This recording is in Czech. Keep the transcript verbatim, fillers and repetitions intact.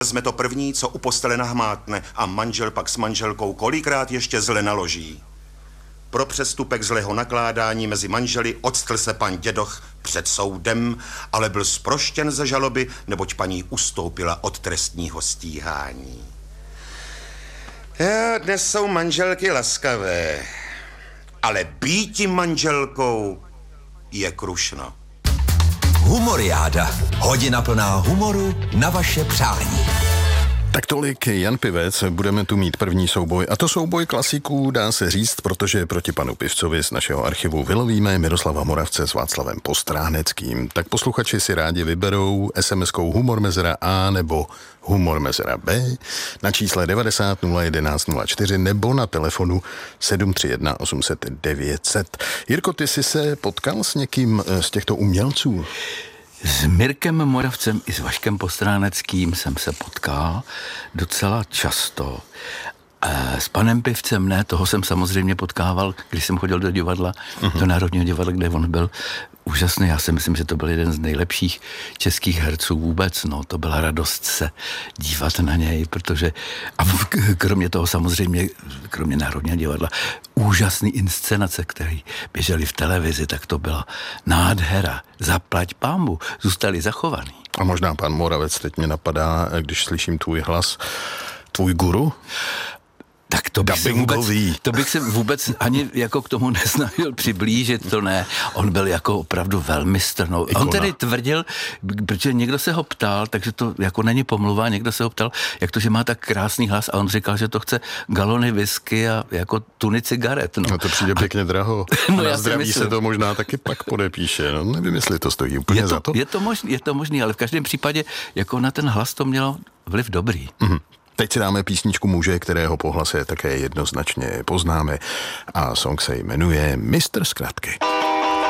jsme to první, co u postele nahmátne a manžel pak s manželkou kolikrát ještě zle naloží. Pro přestupek zlého nakládání mezi manželi odstl se pan dědoch před soudem, ale byl zproštěn ze žaloby, neboť paní ustoupila od trestního stíhání. Jo, dnes jsou manželky laskavé, ale býti manželkou je krušno. Humoriáda. Hodina plná humoru na vaše přání. Tak tolik Jan Pivec, budeme tu mít první souboj. A to souboj klasiků, dá se říct, protože proti panu Pivcovi z našeho archivu vylovíme Miroslava Moravce s Václavem Postráneckým. Tak posluchači si rádi vyberou es em eskou Humor Mezera A nebo Humor Mezera B na čísle devadesát nula jedenáct nula čtyři nebo na telefonu sedm tři jedna osm set devět set. Jirko, ty jsi se potkal s někým z těchto umělců? S Mirkem Moravcem i s Vaškem Postráneckým jsem se potkal docela často. S panem Pivcem ne, toho jsem samozřejmě potkával, když jsem chodil do divadla, uh-huh. do Národního divadla, kde on byl úžasný. Já si myslím, že to byl jeden z nejlepších českých herců vůbec. No, to byla radost se dívat na něj, protože a kromě toho samozřejmě, kromě Národního divadla, úžasný inscenace, které běžely v televizi, tak to byla nádhera. Zaplať pánbu, zůstali zachovaný. A možná pan Moravec, teď mě napadá, když slyším tvůj hlas, tvůj guru? Tak to bych, se vůbec, to bych se vůbec ani jako k tomu nesnažil přiblížit, to ne. On byl jako opravdu velmi strnou. On tedy tvrdil, protože někdo se ho ptal, takže to jako není pomluva, někdo se ho ptal, jak to, že má tak krásný hlas a on říkal, že to chce galony whisky a jako tuny cigaret. No, no to přijde pěkně draho. No, na zdraví se to možná taky pak podepíše. No nevím, jestli to stojí úplně je to, za to. Je to možný, je to možný, ale v každém případě jako na ten hlas to mělo vliv dobrý. Mm-hmm. Teď si dáme písničku muže, kterého po hlase také jednoznačně poznáme a song se jmenuje mistr Zkratky.